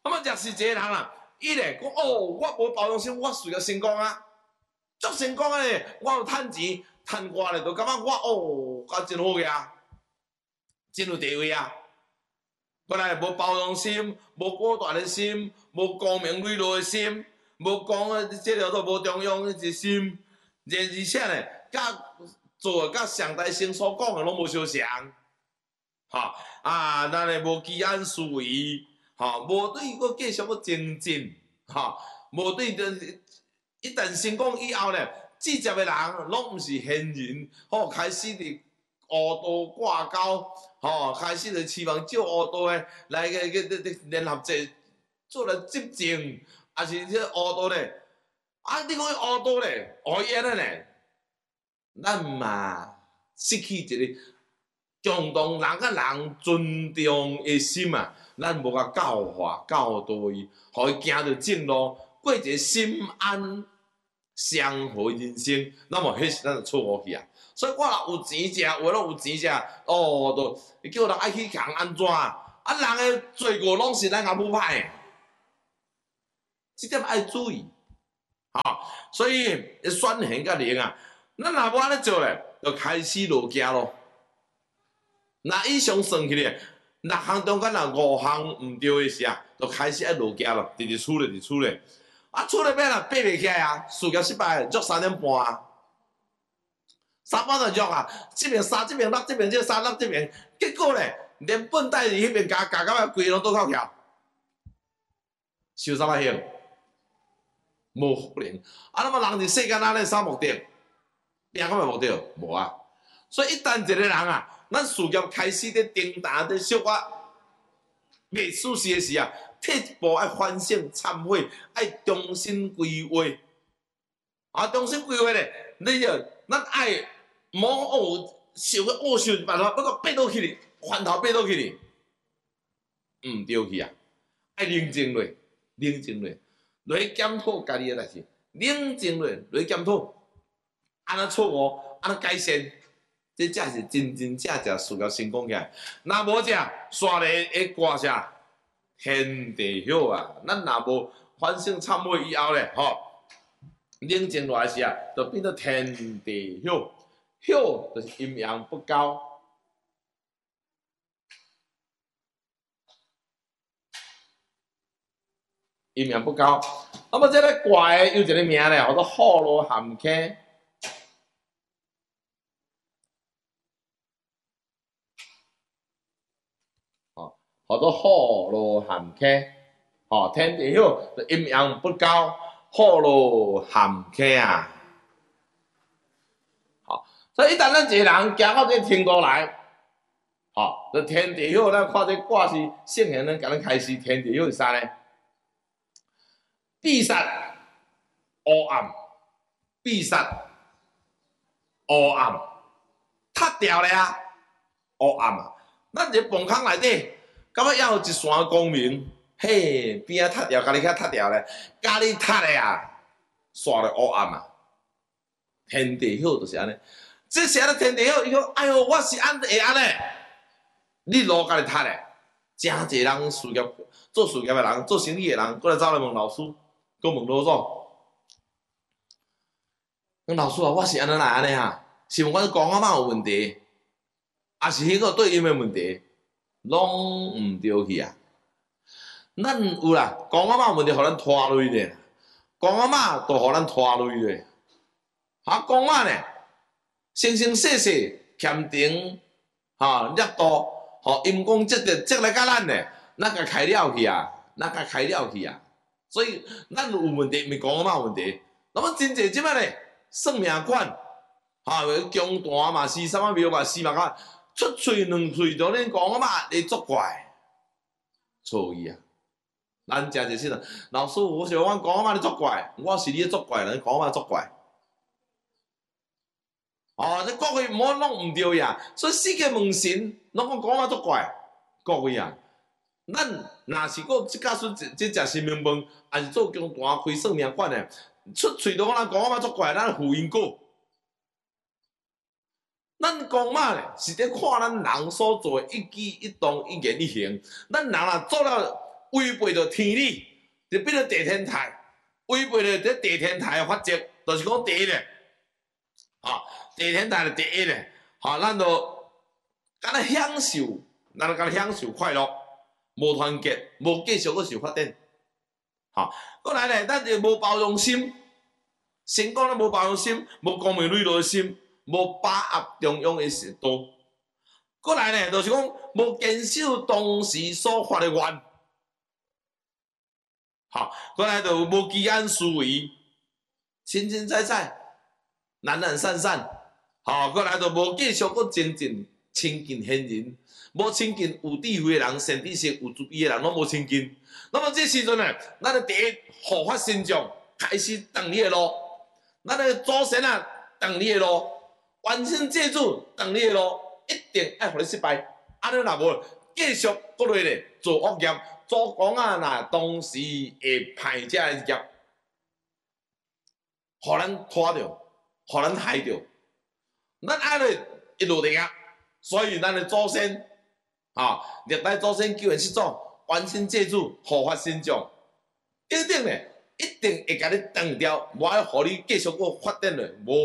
若是一个人啊，伊咧讲哦，我无包容心，我随着成功啊，足成功诶，我有趁钱，趁外咧，就感觉我真好个啊，真有地位啊。本来无包容心，无果断的心，无光明磊落的心，无讲啊，即条都无中庸的心，而且咧，甲做甲上帝先所讲的拢无相像，咱诶无居安思危，无对伊继续要精进，无对一旦成功以后咧，直接的人拢毋是闲人，开始伫乌道挂钩。开始就期望借乌道诶来个联合者做来执政，还是这乌道咧？你讲乌道咧，安尼咧，咱嘛失去一个共同人甲人尊重的心啊！咱无甲教化教导伊，互伊行着正路，过一个心安祥和人生，那么迄是咱就错误去啊！所以我若有钱食，话拢有钱食，就叫人爱去共安怎啊？人诶罪过拢是咱阿母歹，即点爱注意，所以选贤甲灵啊，咱若无安尼做咧，就开始落行咯。那以上算起来，6项中间若5项毋对诶时啊，就开始爱落行咯，直处理，处理。处理咩啦？爬袂起来啊！事业失败，足3点半啊，3点就足啊！这边3，这边6，这边这3 6这边，结果咧，连本带伫迄边加到尾，规拢倒扣翘，受啥物刑？无可能！那么人伫世间哪咧啥目的？拼个目的无啊！所以一旦一个人啊，咱事业开始伫重大伫小我未舒适诶时啊。退一步爱反省忏悔，爱重新规划。重新规划咧，你就咱爱莫想个想一办法，不过爬倒去哩，翻头爬倒去哩，毋对去啊！爱冷静落，冷静落，落去检讨家己诶代志，冷静落，落去检讨，安怎错误，安怎改善，这才是真真正正事业成功起来。若无这刷咧会挂啥？天地晓啊！咱若无反省忏悔以后咧，冷静落来时啊，就变做天地晓。晓就是阴阳不高，阴阳不高。那么这个怪有一个名咧，叫做浩罗汉克。叫做浩罗汉克，天地晓，阴阳不高，浩罗汉克啊。所以一旦咱一个人行到这程度来，就天地晓，咱看这卦是圣贤人甲咱开始，天地晓是啥呢？闭杀乌暗，闭杀乌暗，塌掉了啊，乌暗啊，咱这崩坑内底。到尾还有一线光明，嘿，边仔塌掉，家己遐塌掉咧，家己塌咧啊，煞了乌暗啊。天地晓就是安尼，这是安尼天地晓，伊讲，哎哟，我是安会安尼，你路家己塌咧，真侪人事业做事业的人，做生意的人，过来走来问老师，搁问老祖，讲老师啊，我是安尼来安尼啊，是问我讲我有问题，还是迄个对应的问题？拢毋对去啊！咱有啦，讲阿妈问题，互咱拖累咧。讲阿妈都互咱拖累咧。讲阿呢，生生世世欠定，业道，阴功积来甲咱咧，咱甲开了去啊，所以咱有问题，毋是讲阿妈有问题。那么真侪即摆咧，算命馆，宫坛嘛是，啥物庙嘛是嘛个。出嘴两嘴就恁讲我嘛，你作怪，错意啊！咱真就是啦，老师，我想讲我嘛你作怪，我是你作怪，咱讲我嘛作怪。这各位唔好弄唔对呀，所以世界问神，拢讲我嘛作怪，各位啊，咱若是讲即假使即食新命饭，还是做宫坛开算命馆的，出嘴就讲我嘛作怪，咱负因果。咱讲嘛咧，是伫看咱人所做的一举一动、一言一行。咱人若做了违背着天理，就变成地天台，违背着这地天台的法则，就是讲第一咧，地天台就第一咧，咱就敢若享受，咱就敢若享受快乐，无团结，无继续去受发展，过来咧，咱就无包容心，先讲咱无包容心，无光明磊落的心，无把握中央的时度。过来呢，就是讲无坚守当时所发的愿，过来就无居安思危，清清彩彩，懒懒散散，过来就无继续搁精进亲近贤人，无亲近有智慧的人、善知识、有慈悲的人，拢无亲近。那么这时阵呢，咱的第一护法神将开始动你的路，咱的祖先啊动你的路，完成祭祖动你的路。一定爱互你失败，安尼若无继续搁落咧做恶业，祖公啊，若当时会歹遮的业，互咱拖着，互咱害着，咱爱咧一路地啊。所以咱的祖先历代祖先救援失祖，完成祭祖，护法神将，一定咧，一定会甲你断掉，无爱互你继续搁发展咧，无。